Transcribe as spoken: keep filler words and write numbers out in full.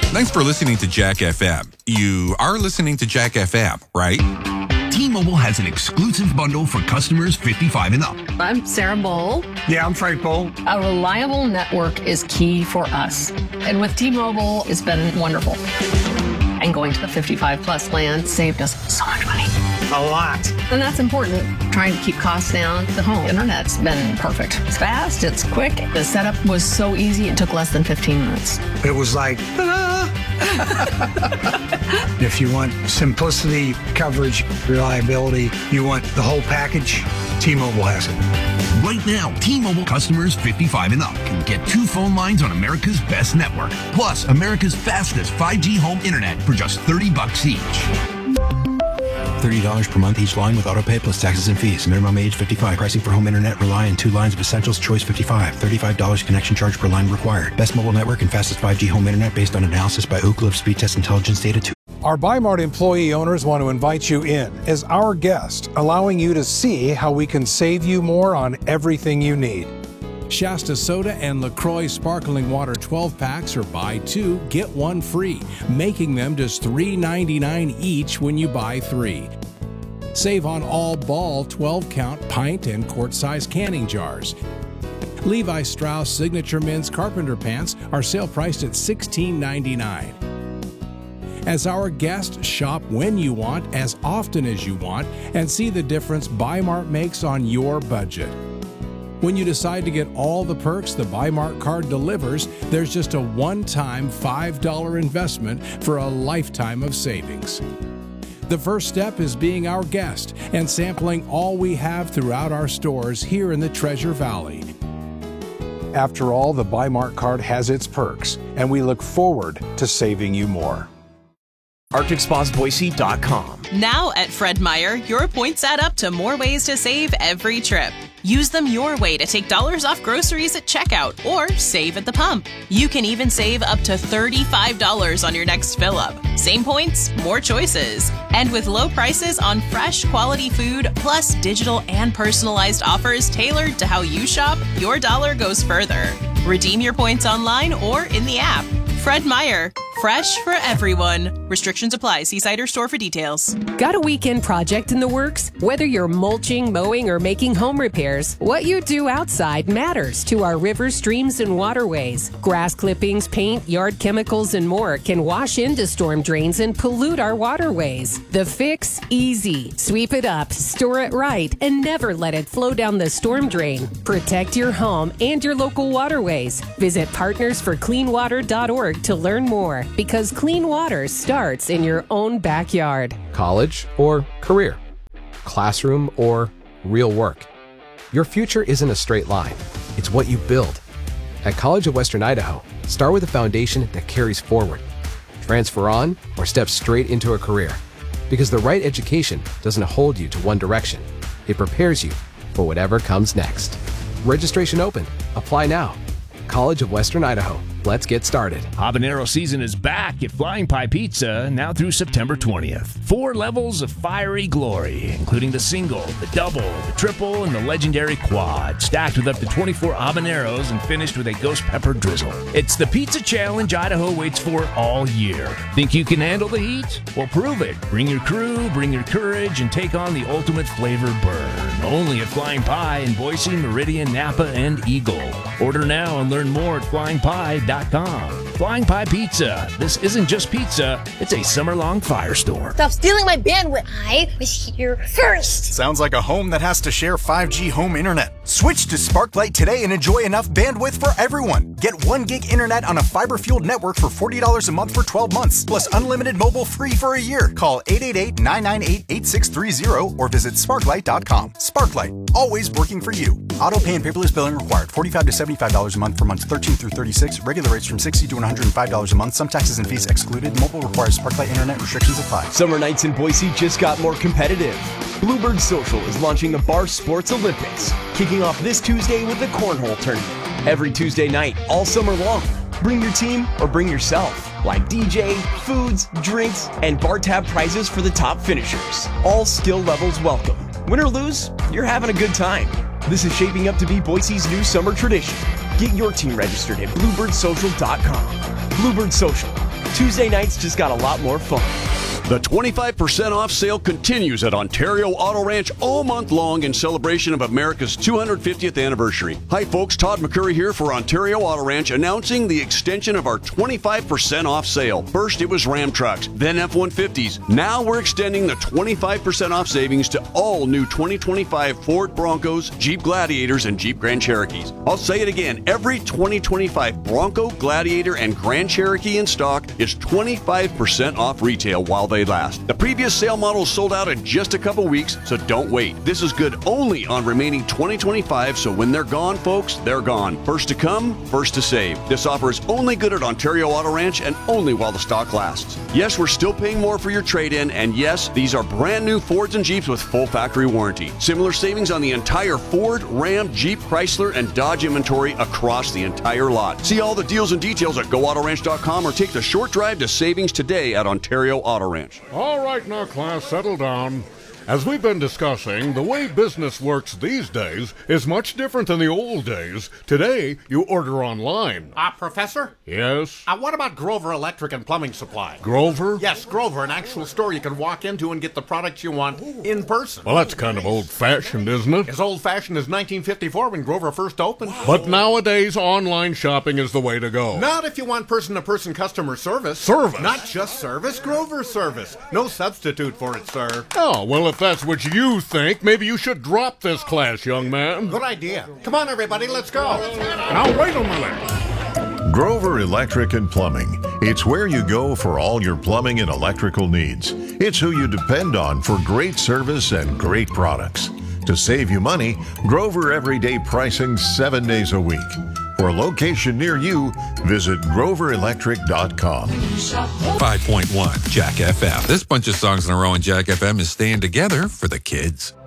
Thanks for listening to Jack F M. You are listening to Jack F M, right? T-Mobile has an exclusive bundle for customers fifty-five and up. I'm Sarah Bowl. Yeah, I'm Frank Bowl. A reliable network is key for us. And with T-Mobile, it's been wonderful. And going to the fifty-five plus plan saved us so much money. A lot. And that's important. Trying to keep costs down. The home internet's been perfect. It's fast, it's quick. The setup was so easy, it took less than fifteen minutes. It was like, ah. If you want simplicity, coverage, reliability, you want the whole package, T-Mobile has it. Right now, T-Mobile customers fifty-five and up can get two phone lines on America's best network, plus America's fastest five G home internet for just thirty bucks each. thirty dollars per month each line with autopay plus taxes and fees. Minimum age fifty-five. Pricing for home internet rely on two lines of essentials. Choice fifty-five. thirty-five dollars connection charge per line required. Best mobile network and fastest five G home internet based on analysis by Ookla of Speed Test Intelligence Data two. Our Bi-Mart employee owners want to invite you in as our guest, allowing you to see how we can save you more on everything you need. Shasta Soda and LaCroix Sparkling Water twelve packs are buy two, get one free, making them just three ninety-nine each when you buy three. Save on all Ball twelve count pint and quart-size canning jars. Levi Strauss Signature Men's Carpenter Pants are sale priced at sixteen ninety-nine. As our guests, shop when you want, as often as you want, and see the difference Bi-Mart makes on your budget. When you decide to get all the perks the Bi-Mart card delivers, there's just a one-time five dollars investment for a lifetime of savings. The first step is being our guest and sampling all we have throughout our stores here in the Treasure Valley. After all, the Bi-Mart card has its perks, and we look forward to saving you more. Arctic Spas Boise dot com. Now at Fred Meyer, your points add up to more ways to save every trip. Use them your way to take dollars off groceries at checkout or save at the pump. You can even save up to thirty-five dollars on your next fill-up. Same points, more choices. And with low prices on fresh, quality food, plus digital and personalized offers tailored to how you shop, your dollar goes further. Redeem your points online or in the app. Fred Meyer. Fresh for everyone. Restrictions apply. See site or store for details. Got a weekend project in the works? Whether you're mulching, mowing, or making home repairs, what you do outside matters to our rivers, streams, and waterways. Grass clippings, paint, yard chemicals, and more can wash into storm drains and pollute our waterways. The fix? Easy. Sweep it up, store it right, and never let it flow down the storm drain. Protect your home and your local waterways. Visit partners for clean water dot org to learn more. Because clean water starts in your own backyard. College or career? Classroom or real work? Your future isn't a straight line. It's what you build. At College of Western Idaho, start with a foundation that carries forward. Transfer on or step straight into a career. Because the right education doesn't hold you to one direction. It prepares you for whatever comes next. Registration open. Apply now. College of Western Idaho. Let's get started. Habanero season is back at Flying Pie Pizza now through September twentieth. Four levels of fiery glory, including the single, the double, the triple, and the legendary quad, stacked with up to twenty-four habaneros and finished with a ghost pepper drizzle. It's the pizza challenge Idaho waits for all year. Think you can handle the heat? Well, prove it. Bring your crew, bring your courage, and take on the ultimate flavor burn. Only at Flying Pie in Boise, Meridian, Napa, and Eagle. Order now and learn more at flying pie dot com. Flying Pie Pizza. This isn't just pizza, it's a summer-long firestorm. Stop stealing my bandwidth. I was here first. Sounds like a home that has to share five G home internet. Switch to Sparklight today and enjoy enough bandwidth for everyone. Get one gig internet on a fiber-fueled network for forty dollars a month for twelve months, plus unlimited mobile free for a year. Call eight eight eight, nine nine eight, eight six three zero or visit sparklight dot com. Sparklight, always working for you. Auto pay and paperless billing required. forty-five to seventy-five dollars a month for months thirteen through thirty-six. Regular rates from sixty to one hundred five dollars a month. Some taxes and fees excluded. Mobile requires Sparklight internet. Restrictions apply. Summer nights in Boise just got more competitive. Bluebird Social is launching the Bar Sports Olympics, kicking off this Tuesday with the Cornhole Tournament. Every Tuesday night, all summer long. Bring your team or bring yourself. Like D J, foods, drinks, and bar tab prizes for the top finishers. All skill levels welcome. Win or lose, you're having a good time. This is shaping up to be Boise's new summer tradition. Get your team registered at bluebird social dot com. Bluebird Social. Tuesday nights just got a lot more fun. The twenty-five percent off sale continues at Ontario Auto Ranch all month long in celebration of America's two hundred fiftieth anniversary. Hi folks, Todd McCurry here for Ontario Auto Ranch announcing the extension of our twenty-five percent off sale. First it was Ram trucks, then F one fifties. Now we're extending the twenty-five percent off savings to all new twenty twenty-five Ford Broncos, Jeep Gladiators, and Jeep Grand Cherokees. I'll say it again, every twenty twenty-five Bronco, Gladiator, and Grand Cherokee in stock is twenty-five percent off retail while they last. The previous sale models sold out in just a couple weeks, so don't wait. This is good only on remaining twenty twenty-five, so when they're gone, folks, they're gone. First to come, first to save. This offer is only good at Ontario Auto Ranch and only while the stock lasts. Yes, we're still paying more for your trade-in, and yes, these are brand new Fords and Jeeps with full factory warranty. Similar savings on the entire Ford, Ram, Jeep, Chrysler, and Dodge inventory across the entire lot. See all the deals and details at go auto ranch dot com or take the short drive to savings today at Ontario Auto Ranch. All right now, class, settle down. As we've been discussing, the way business works these days is much different than the old days. Today, you order online. Ah, uh, Professor? Yes? Uh, what about Grover Electric and Plumbing Supply? Grover? Yes, Grover, an actual store you can walk into and get the products you want in person. Well, that's kind of old-fashioned, isn't it? As old-fashioned as nineteen fifty-four when Grover first opened. But nowadays, online shopping is the way to go. Not if you want person-to-person customer service. Service? Not just service, Grover service. No substitute for it, sir. Oh, well, if that's what you think, maybe you should drop this class, young man. Good idea. Come on, everybody, let's go. Now, wait a minute. Grover Electric and Plumbing. It's where you go for all your plumbing and electrical needs. It's who you depend on for great service and great products. To save you money, Grover Everyday Pricing seven days a week. For a location near you, visit grover electric dot com. five point one Jack F M. This bunch of songs in a row in Jack F M is staying together for the kids.